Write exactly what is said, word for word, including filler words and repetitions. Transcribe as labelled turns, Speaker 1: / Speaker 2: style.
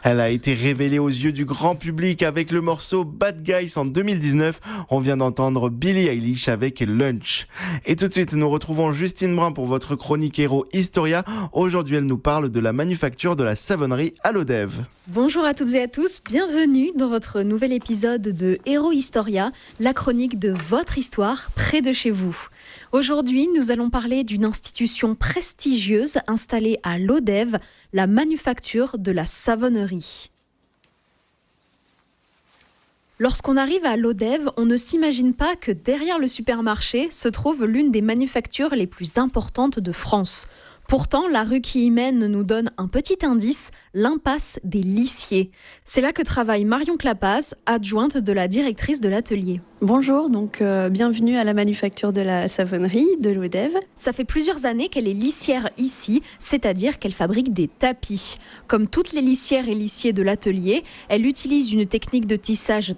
Speaker 1: Elle a été révélée aux yeux du grand public avec le morceau Bad Guys en deux mille dix-neuf. On vient d'entendre Billie Eilish avec Lunch. Et tout de suite, nous retrouvons Justine Brun pour votre chronique Héros Historia. Aujourd'hui, elle nous parle de la manufacture de la savonnerie à Lodève.
Speaker 2: Bonjour à toutes et à tous, bienvenue dans votre nouvel épisode de Héros Historia, la chronique de votre histoire près de chez vous. Aujourd'hui, nous allons parler d'une institution prestigieuse installée à Lodève, la manufacture de la savonnerie. Lorsqu'on arrive à Lodève, on ne s'imagine pas que derrière le supermarché se trouve l'une des manufactures les plus importantes de France. Pourtant, la rue qui y mène nous donne un petit indice, l'impasse des lissiers. C'est là que travaille Marion Clapaz, adjointe de la directrice de l'atelier.
Speaker 3: Bonjour, donc euh, bienvenue à la manufacture de la savonnerie de Lodève.
Speaker 2: Ça fait plusieurs années qu'elle est lissière ici, c'est-à-dire qu'elle fabrique des tapis. Comme toutes les lissières et lissiers de l'atelier, elle utilise une technique de tissage